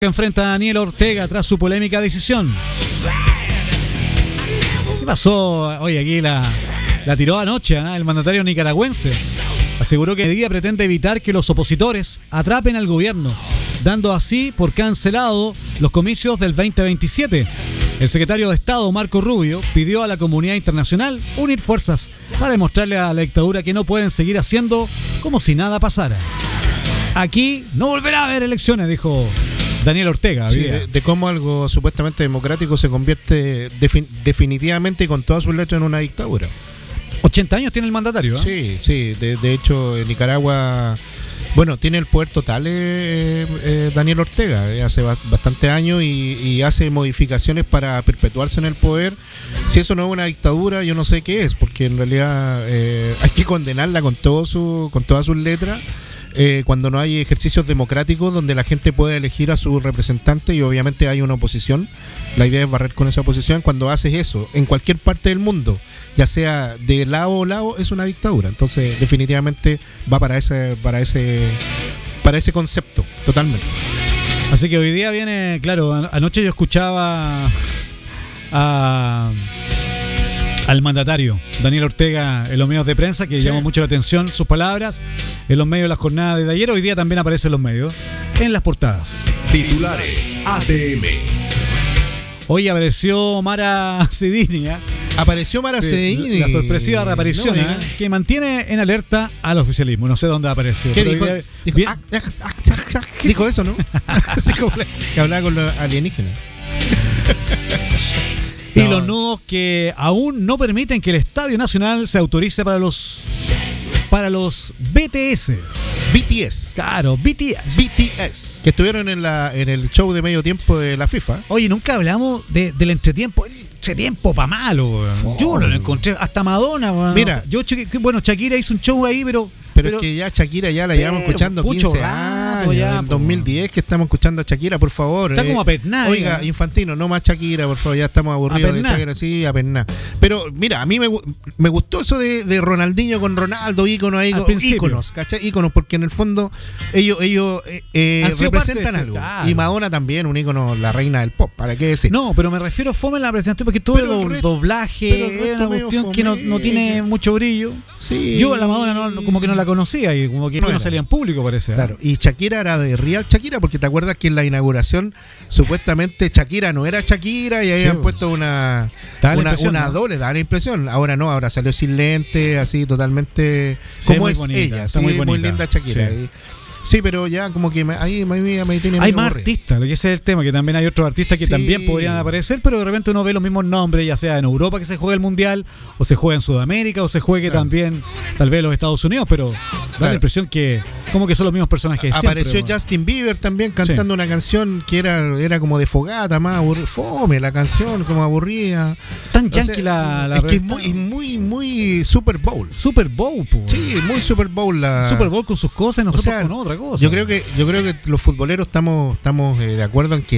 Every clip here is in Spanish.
Que enfrenta a Daniel Ortega tras su polémica decisión. ¿Qué pasó? Oye, aquí la tiró anoche, ¿eh? El mandatario nicaragüense aseguró que la medida pretende evitar que los opositores atrapen al gobierno, dando así por cancelado los comicios del 2027. El secretario de Estado, Marco Rubio, pidió a la comunidad internacional unir fuerzas para demostrarle a la dictadura que no pueden seguir haciendo como si nada pasara. Aquí no volverá a haber elecciones, dijo Daniel Ortega. Sí, de cómo algo supuestamente democrático se convierte definitivamente y con todas sus letras en una dictadura. 80 años tiene el mandatario, ¿eh? Sí. De hecho, en Nicaragua, bueno, tiene el poder total Daniel Ortega. Hace bastante años y hace modificaciones para perpetuarse en el poder. Si eso no es una dictadura, yo no sé qué es, porque en realidad hay que condenarla con todas sus letras. Cuando no hay ejercicios democráticos donde la gente puede elegir a su representante y obviamente hay una oposición, la idea es barrer con esa oposición. Cuando haces eso en cualquier parte del mundo, ya sea de lado o lado, es una dictadura. Entonces definitivamente va para ese concepto, totalmente. Así que hoy día viene, claro, anoche yo escuchaba al mandatario Daniel Ortega en los medios de prensa, que llamó mucho la atención sus palabras en los medios de la jornada de ayer. Hoy día también aparece en los medios, en las portadas. Titulares ATM. Hoy apareció Mara Cediña. Apareció Mara Cediña. La sorpresiva reaparición, que mantiene en alerta al oficialismo. No sé dónde apareció. ¿Qué dijo? Dijo eso, ¿no? Así como que hablaba con los alienígenas. Y los nudos que aún no permiten que el Estadio Nacional se autorice para los BTS. BTS. Claro, BTS. Que estuvieron en el show de medio tiempo de la FIFA. Oye, nunca hablamos del entretiempo. El entretiempo pa' malo, yo no lo encontré. Hasta Madonna, bueno. Mira, Shakira hizo un show ahí, pero es que ya Shakira ya la llevamos escuchando 15 años, ya, en 2010 que estamos escuchando a Shakira, por favor. Está como a pernar. Oiga, Infantino, no más Shakira, por favor, ya estamos aburridos de Shakira, sí, a pernar. Pero mira, a mí me gustó eso de Ronaldinho con Ronaldo, íconos ahí, íconos, ¿cachai? Íconos, porque en el fondo ellos representan algo. Claro. Y Madonna también, un ícono, la reina del pop, ¿para qué decir? No, pero me refiero fome en la presentación, porque todo el doblaje es una cuestión que no tiene mucho brillo. Sí. Yo a la Madonna como que no la conocía y como que no salía en público, parece. Claro, y Shakira era de Real Shakira, porque te acuerdas que en la inauguración supuestamente Shakira no era Shakira y habían puesto una doble, da la impresión. Ahora no, ahora salió sin lente, así totalmente como es bonita, ella, sí, muy linda Shakira. Sí. Sí, pero ya como que ahí me tiene. Hay más artistas, lo que ese es el tema, que también hay otros artistas que también podrían aparecer, pero de repente uno ve los mismos nombres, ya sea en Europa que se juega el Mundial, o se juega en Sudamérica, o se juegue también tal vez en los Estados Unidos, pero da la impresión que como que son los mismos personajes. Apareció siempre, Justin Bieber también cantando una canción que era como de fogata, más fome la canción, como aburrida. Tan yankee la es que es muy Super Bowl. Super Bowl, po. Sí, muy Super Bowl Super Bowl con sus cosas y nosotros con otras. Yo creo que los futboleros estamos de acuerdo en que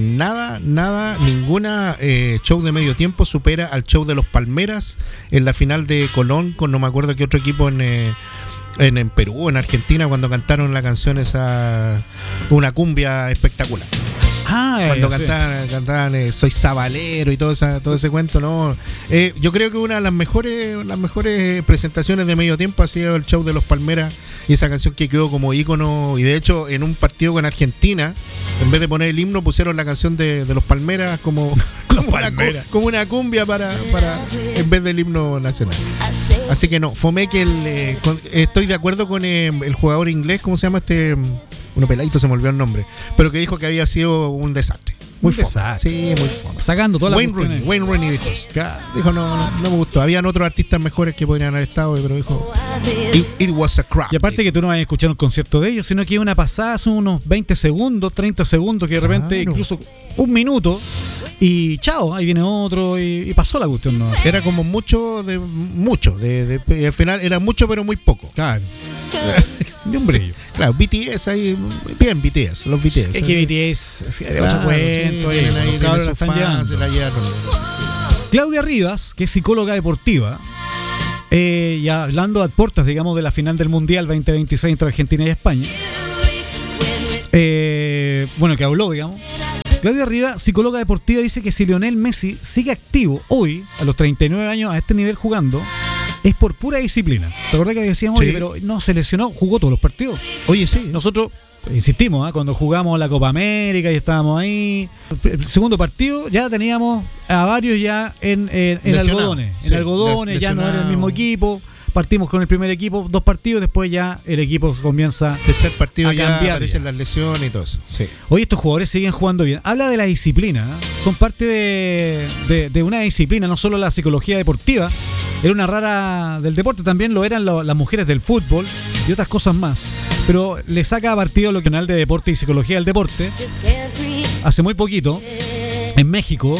ninguna show de medio tiempo supera al show de los Palmeras en la final de Colón con no me acuerdo qué otro equipo en Perú, en Argentina, cuando cantaron la canción esa, una cumbia espectacular. Cuando cantaban Soy Sabalero y todo ese cuento, ¿no? Yo creo que una de las mejores presentaciones de medio tiempo ha sido el show de los Palmeras y esa canción que quedó como ícono. Y de hecho, en un partido con Argentina, en vez de poner el himno, pusieron la canción de los Palmeras como una cumbia para en vez del himno nacional. Así que no, fomé que estoy de acuerdo con el jugador inglés, ¿cómo se llama este? Uno peladito, se me olvidó el nombre, pero que dijo que había sido un desastre. Muy desastre. Sí, muy fome. Sacando toda la Wayne Rooney dijo eso. Dijo no me gustó. Habían otros artistas mejores que podrían haber estado, pero dijo it was a crap. Y aparte que tú no vas a escuchar un concierto de ellos, sino que una pasada son unos 20 segundos, 30 segundos, que de repente incluso un minuto y chao, ahí viene otro y pasó la cuestión. ¿No? Era como mucho, al final era mucho pero muy poco. Claro. De un brillo. Sí, claro, BTS ahí, bien BTS, los BTS. Es que BTS es de otro cuento, ahí los están llevando. Claudia Rivas, que es psicóloga deportiva, y hablando a puertas, digamos, de la final del Mundial 2026 entre Argentina y España, que habló, digamos, Claudia Riva, psicóloga deportiva, dice que si Lionel Messi sigue activo hoy, a los 39 años, a este nivel jugando, es por pura disciplina. ¿Te acuerdas que decíamos, Sí. oye, pero no se lesionó, jugó todos los partidos? Oye, sí. Nosotros insistimos, cuando jugamos la Copa América y estábamos ahí, el segundo partido ya teníamos a varios ya en Lesionado. algodones. En Sí, algodones, ya no era el lesionado. mismo equipo. Partimos con el primer equipo, 2 partidos, después ya el equipo comienza. Tercer partido a ya cambiar aparecen ya. las lesiones y todo eso. Sí. Hoy estos jugadores siguen jugando bien. Habla de la disciplina, son parte de una disciplina, no solo la psicología deportiva. Era una rara del deporte, también lo eran las mujeres del fútbol y otras cosas más. Pero le saca partido lo que Canal de Deporte y Psicología del Deporte hace muy poquito en México.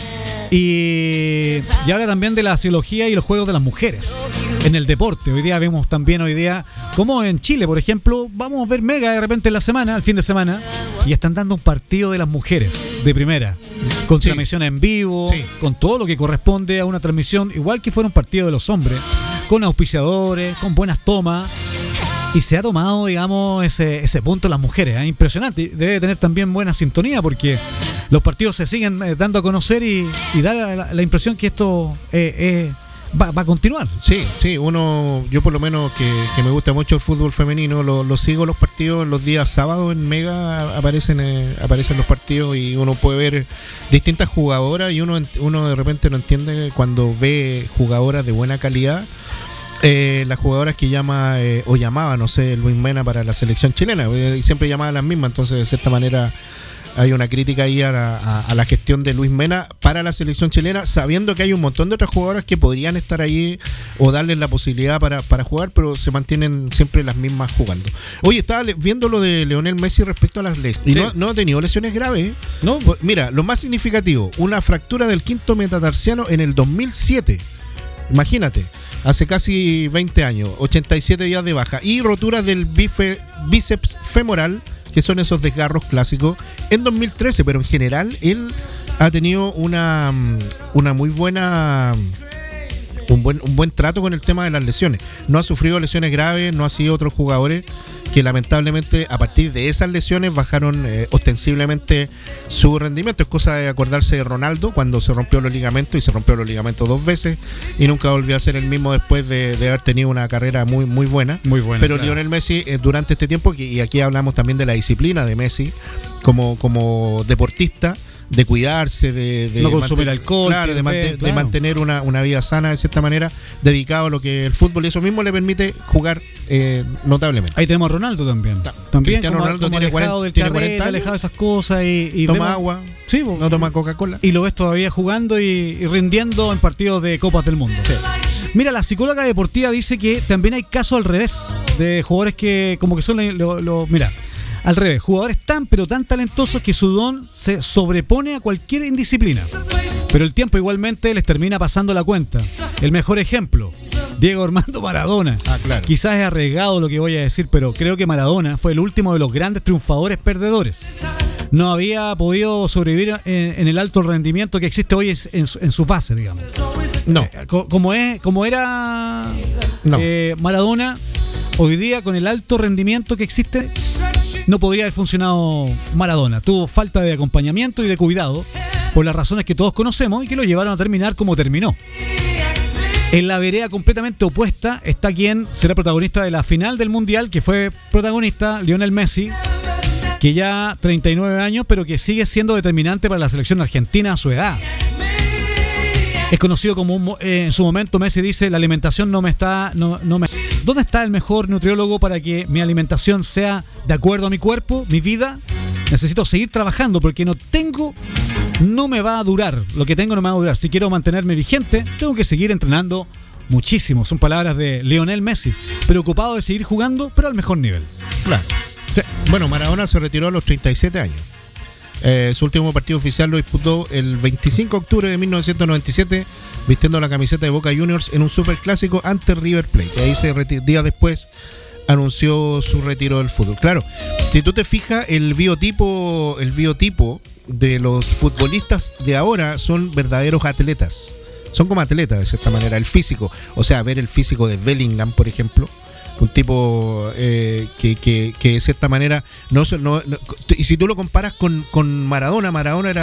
Y habla también de la psicología y los juegos de las mujeres en el deporte. Hoy día vemos también como en Chile, por ejemplo, vamos a ver Mega de repente en la semana, al fin de semana, y están dando un partido de las mujeres de primera, con Sí. transmisión en vivo, Sí. con todo lo que corresponde a una transmisión, igual que fuera un partido de los hombres, con auspiciadores, con buenas tomas. Y se ha tomado, digamos, ese punto las mujeres. Es impresionante. Debe tener también buena sintonía porque los partidos se siguen dando a conocer y da la impresión que esto va a continuar. Sí, yo por lo menos que me gusta mucho el fútbol femenino, lo sigo los partidos los días sábados en Mega, aparecen los partidos y uno puede ver distintas jugadoras y uno de repente no entiende cuando ve jugadoras de buena calidad. Las jugadoras que llamaba, no sé, Luis Mena para la selección chilena, y siempre llamaba a las mismas, entonces de cierta manera hay una crítica ahí a la gestión de Luis Mena para la selección chilena, sabiendo que hay un montón de otras jugadoras que podrían estar ahí o darles la posibilidad para jugar, pero se mantienen siempre las mismas jugando. Oye, estaba viendo lo de Lionel Messi respecto a las lesiones, y Sí. no ha tenido lesiones graves, ¿eh? ¿No? Mira, lo más significativo, una fractura del quinto metatarsiano en el 2007. Imagínate, hace casi 20 años, 87 días de baja, y roturas del bíceps femoral, que son esos desgarros clásicos, en 2013, pero en general él ha tenido una muy buena... Un buen trato con el tema de las lesiones. No ha sufrido lesiones graves, no ha sido otros jugadores que lamentablemente a partir de esas lesiones bajaron ostensiblemente su rendimiento. Es cosa de acordarse de Ronaldo cuando se rompió los ligamentos, y se rompió los ligamentos 2 veces y nunca volvió a ser el mismo después de haber tenido una carrera muy, muy buena. Muy buena, Pero claro. Lionel Messi durante este tiempo, y aquí hablamos también de la disciplina de Messi como deportista, de cuidarse, de No consumir alcohol, claro, de claro. mantener una vida sana de cierta manera, dedicado a lo que el fútbol, y eso mismo le permite jugar notablemente. Ahí tenemos a Ronaldo también. También Cristiano como, Ronaldo como tiene alejado 40 del tiene carrete, 40 años. alejado de esas cosas y Toma vemos- agua, Sí, po. no toma Coca-Cola. Y lo ves todavía jugando y rindiendo en partidos de Copas del Mundo. Mira, la psicóloga deportiva dice que también hay casos al revés de jugadores que como que son mira, al revés, jugadores tan pero tan talentosos que su don se sobrepone a cualquier indisciplina. Pero el tiempo igualmente les termina pasando la cuenta. El mejor ejemplo, Diego Armando Maradona. Ah, claro. Quizás es arriesgado lo que voy a decir, pero creo que Maradona fue el último de los grandes triunfadores perdedores. No había podido sobrevivir en el alto rendimiento que existe hoy en su base, digamos. No, Como era No. Maradona, hoy día con el alto rendimiento que existe, no podría haber funcionado Maradona. Tuvo falta de acompañamiento y de cuidado por las razones que todos conocemos y que lo llevaron a terminar como terminó. En la vereda completamente opuesta está quien será protagonista de la final del Mundial, que fue protagonista Lionel Messi, que ya 39 años, pero que sigue siendo determinante para la selección argentina a su edad. Es conocido como en su momento Messi dice: la alimentación no me... ¿Dónde está el mejor nutriólogo para que mi alimentación sea de acuerdo a mi cuerpo, mi vida? Necesito seguir trabajando porque no me va a durar. Lo que tengo no me va a durar. Si quiero mantenerme vigente, tengo que seguir entrenando muchísimo. Son palabras de Lionel Messi, preocupado de seguir jugando, pero al mejor nivel. claro. Sí. Bueno, Maradona se retiró a los 37 años. Su último partido oficial lo disputó el 25 de octubre de 1997, vistiendo la camiseta de Boca Juniors en un superclásico ante River Plate. Y ahí días después anunció su retiro del fútbol. Claro, si tú te fijas, el biotipo de los futbolistas de ahora son verdaderos atletas. Son como atletas de cierta manera, el físico. O sea, ver el físico de Bellingham, por ejemplo, un tipo que de cierta manera y si tú lo comparas con Maradona era